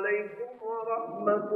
عليكم ورحمة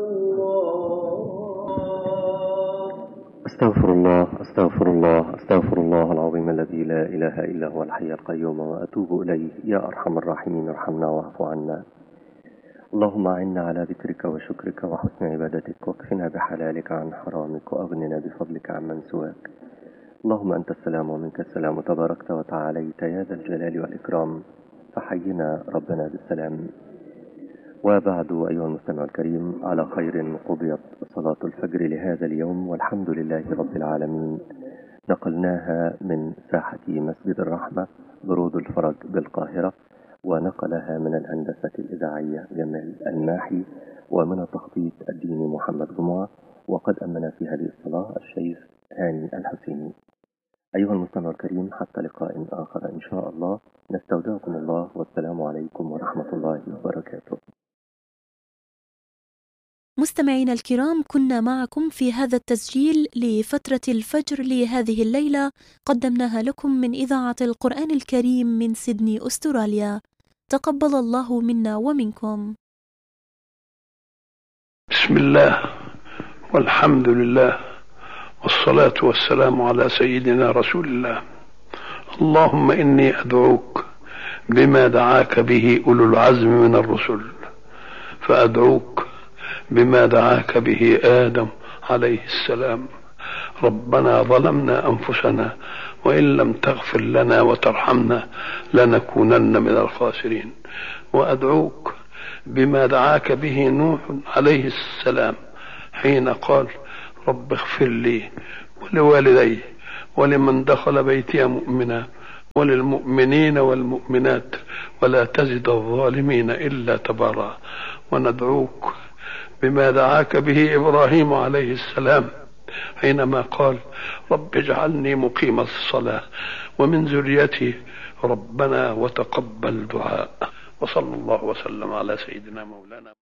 الله. أستغفر الله أستغفر الله أستغفر الله العظيم الذي لا إله إلا هو الحي القيوم وأتوب إليه. يا أرحم الراحمين ارحمنا واعف عنا. اللهم أعنا على ذكرك وشكرك وحسن عبادتك، واكفنا بحلالك عن حرامك، وأغننا بفضلك عمن سواك. اللهم أنت السلام ومنك السلام، تباركت وتعاليت يا ذا الجلال والإكرام، فحينا ربنا بالسلام. وبعد أيها المستمع الكريم، على خير قضيت صلاة الفجر لهذا اليوم، والحمد لله رب العالمين. نقلناها من ساحة مسجد الرحمة برود الفرج بالقاهرة، ونقلها من الهندسة الإذاعية جمال الماحي، ومن التخطيط الديني محمد جمعة، وقد أمنا في هذه الصلاة الشيخ هاني الحسيني. أيها المستمع الكريم، حتى لقاء آخر إن شاء الله، نستودعكم الله، والسلام عليكم ورحمة الله وبركاته. مستمعينا الكرام، كنا معكم في هذا التسجيل لفترة الفجر لهذه الليلة، قدمناها لكم من إذاعة القرآن الكريم من سيدني أستراليا. تقبل الله منا ومنكم. بسم الله والحمد لله والصلاة والسلام على سيدنا رسول الله. اللهم إني أدعوك بما دعاك به أولو العزم من الرسل، فأدعوك بما دعاك به آدم عليه السلام. ربنا ظلمنا أنفسنا وإن لم تغفر لنا وترحمنا لنكونن من الخاسرين. وأدعوك بما دعاك به نوح عليه السلام حين قال رب اغفر لي ولوالدي ولمن دخل بيتي مؤمنا وللمؤمنين والمؤمنات ولا تزد الظالمين إلا تبارا. وندعوك بما دعاك به إبراهيم عليه السلام حينما قال رب اجعلني مقيم الصلاة ومن ذريتي ربنا وتقبل دعاء. وصلى الله وسلم على سيدنا مولانا